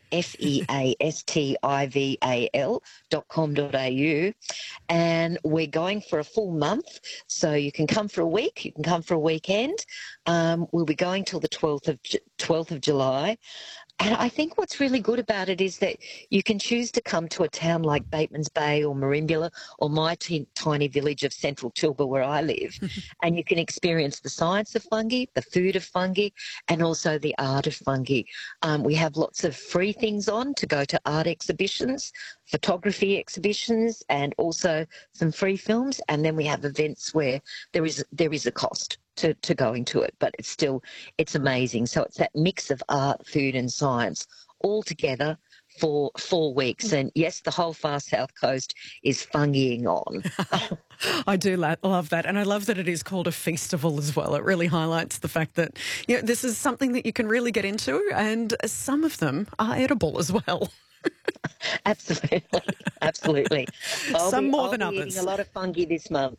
feastival.com.au, and we're going for a full month. So you can come for a week, you can come for a weekend. We'll be going till the 12th of July. And I think what's really good about it is that you can choose to come to a town like Bateman's Bay or Merimbula or my tiny village of Central Tilba where I live, and you can experience the science of fungi, the food of fungi, and also the art of fungi. We have lots of free things on to go to art exhibitions, photography exhibitions, and also some free films. And then we have events where there is a cost to going to it, but it's amazing. So it's that mix of art, food and science all together for 4 weeks. And yes, the whole far south coast is fungiing on. I do love that. And I love that it is called a feastival as well. It really highlights the fact that this is something that you can really get into, and some of them are edible as well. Absolutely, absolutely. Some more I'll than be others. Eating a lot of fungi this month.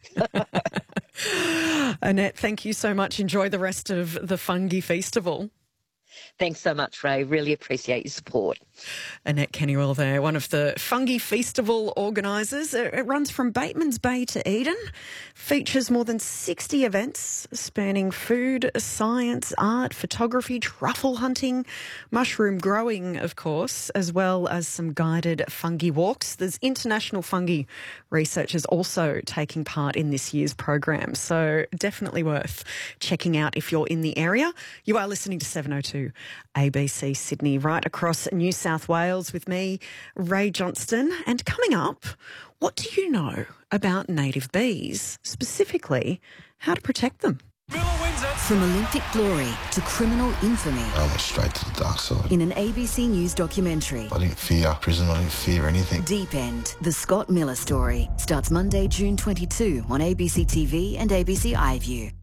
Annette, thank you so much. Enjoy the rest of the Fungi Feastival. Thanks so much, Ray. Really appreciate your support. Annette Kennywell there, one of the Fungi Feastival organisers. It runs from Bateman's Bay to Eden, features more than 60 events spanning food, science, art, photography, truffle hunting, mushroom growing, of course, as well as some guided fungi walks. There's international fungi researchers also taking part in this year's program, so definitely worth checking out if you're in the area. You are listening to 702 ABC Sydney, right across New South Wales with me, Ray Johnston. And coming up, what do you know about native bees, specifically how to protect them? From Olympic glory to criminal infamy. I went straight to the dark side. In an ABC News documentary. I didn't fear prison, I didn't fear anything. Deep End, the Scott Miller story, starts Monday, June 22 on ABC TV and ABC iView.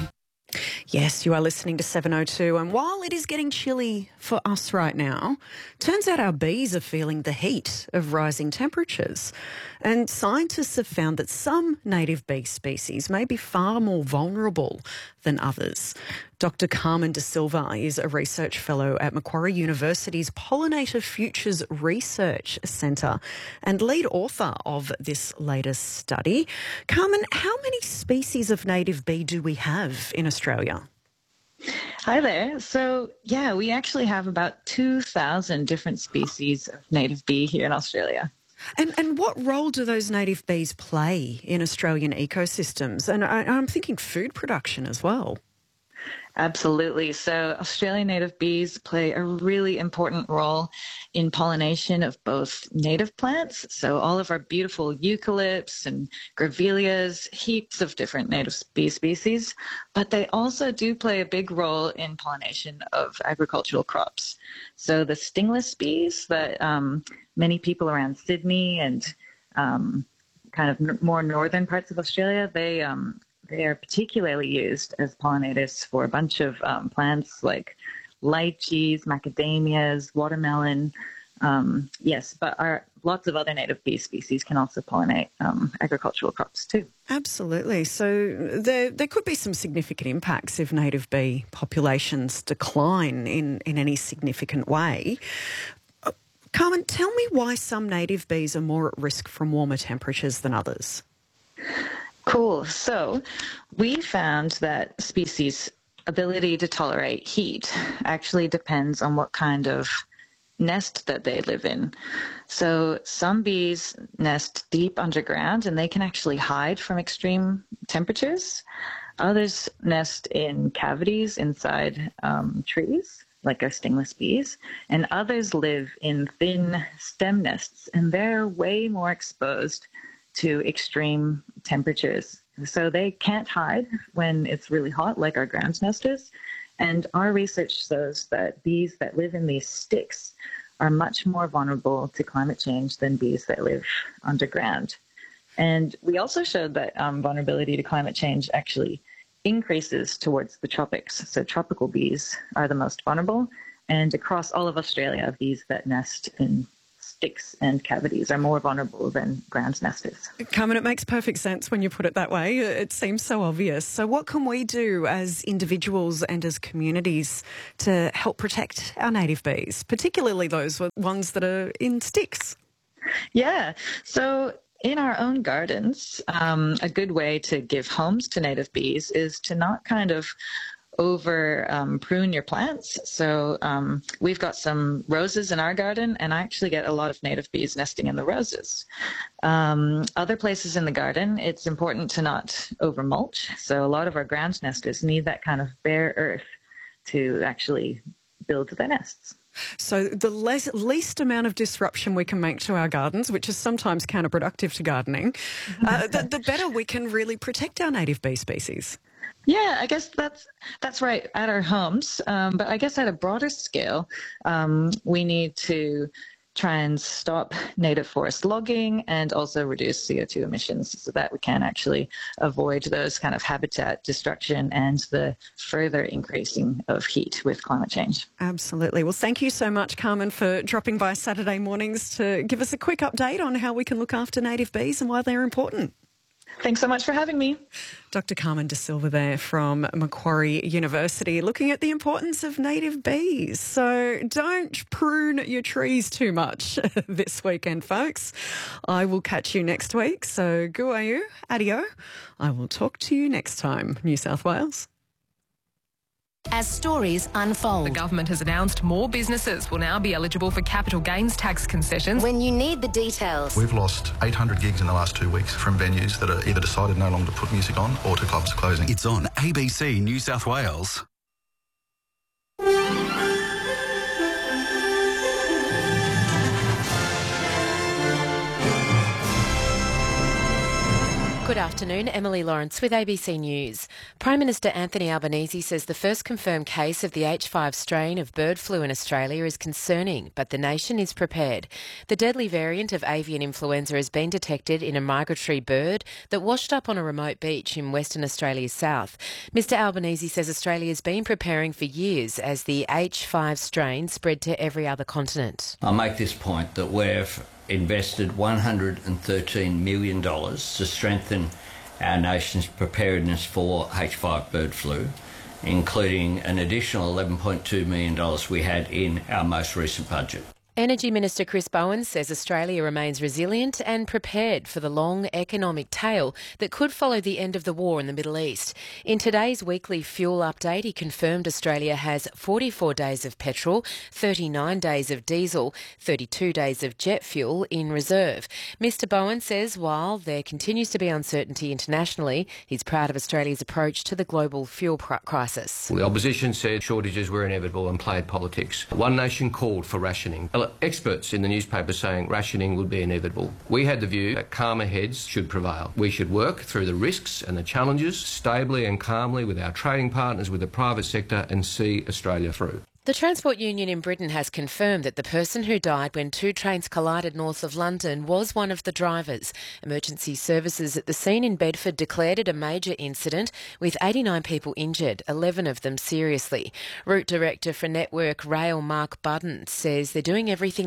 Yes, you are listening to 702, and while it is getting chilly for us right now, turns out our bees are feeling the heat of rising temperatures. And scientists have found that some native bee species may be far more vulnerable than others. Dr. Carmen De Silva is a research fellow at Macquarie University's Pollinator Futures Research Centre and lead author of this latest study. Carmen, how many species of native bee do we have in Australia? Hi there. So, we actually have about 2,000 different species of native bee here in Australia. And what role do those native bees play in Australian ecosystems? And I'm thinking food production as well. Absolutely. So Australian native bees play a really important role in pollination of both native plants. So all of our beautiful eucalypts and grevilleas, heaps of different native bee species, but they also do play a big role in pollination of agricultural crops. So the stingless bees that many people around Sydney and kind of more northern parts of Australia, they are particularly used as pollinators for a bunch of plants like lychees, macadamias, watermelon. But lots of other native bee species can also pollinate agricultural crops too. Absolutely. So there could be some significant impacts if native bee populations decline in any significant way. Carmen, tell me why some native bees are more at risk from warmer temperatures than others. Cool. So we found that species' ability to tolerate heat actually depends on what kind of nest that they live in. So some bees nest deep underground and they can actually hide from extreme temperatures. Others nest in cavities inside trees, like our stingless bees, and others live in thin stem nests, and they're way more exposed to extreme temperatures. So they can't hide when it's really hot, like our ground nesters. And our research shows that bees that live in these sticks are much more vulnerable to climate change than bees that live underground. And we also showed that vulnerability to climate change actually increases towards the tropics. So tropical bees are the most vulnerable. And across all of Australia, bees that nest in sticks and cavities are more vulnerable than ground nesters. Carmen, it makes perfect sense when you put it that way. It seems so obvious. So what can we do as individuals and as communities to help protect our native bees, particularly those ones that are in sticks? Yeah, so in our own gardens, a good way to give homes to native bees is to not kind of over prune your plants. So we've got some roses in our garden, and I actually get a lot of native bees nesting in the roses. Other places in the garden, it's important to not over mulch. So a lot of our ground nesters need that kind of bare earth to actually build their nests. So the least amount of disruption we can make to our gardens, which is sometimes counterproductive to gardening, the better we can really protect our native bee species. Yeah, I guess that's right at our homes. But I guess at a broader scale, we need to try and stop native forest logging and also reduce CO2 emissions so that we can actually avoid those kind of habitat destruction and the further increasing of heat with climate change. Absolutely. Well, thank you so much, Carmen, for dropping by Saturday mornings to give us a quick update on how we can look after native bees and why they're important. Thanks so much for having me. Dr. Carmen De Silva there from Macquarie University, looking at the importance of native bees. So don't prune your trees too much this weekend, folks. I will catch you next week. So guayu, adio. I will talk to you next time, New South Wales. As stories unfold. The government has announced more businesses will now be eligible for capital gains tax concessions. When you need the details. We've lost 800 gigs in the last 2 weeks from venues that are either decided no longer to put music on or to clubs closing. It's on ABC New South Wales. Good afternoon, Emily Lawrence with ABC News. Prime Minister Anthony Albanese says the first confirmed case of the H5 strain of bird flu in Australia is concerning, but the nation is prepared. The deadly variant of avian influenza has been detected in a migratory bird that washed up on a remote beach in Western Australia's south. Mr Albanese says Australia has been preparing for years as the H5 strain spread to every other continent. I'll make this point that we've invested $113 million to strengthen our nation's preparedness for H5 bird flu, including an additional $11.2 million we had in our most recent budget. Energy Minister Chris Bowen says Australia remains resilient and prepared for the long economic tail that could follow the end of the war in the Middle East. In today's weekly fuel update, he confirmed Australia has 44 days of petrol, 39 days of diesel, 32 days of jet fuel in reserve. Mr Bowen says while there continues to be uncertainty internationally, he's proud of Australia's approach to the global fuel crisis. The opposition said shortages were inevitable and played politics. One Nation called for rationing. Experts in the newspaper saying rationing would be inevitable. We had the view that calmer heads should prevail. We should work through the risks and the challenges stably and calmly with our trading partners, with the private sector, and see Australia through. The Transport Union in Britain has confirmed that the person who died when two trains collided north of London was one of the drivers. Emergency services at the scene in Bedford declared it a major incident with 89 people injured, 11 of them seriously. Route Director for Network Rail Mark Budden says they're doing everything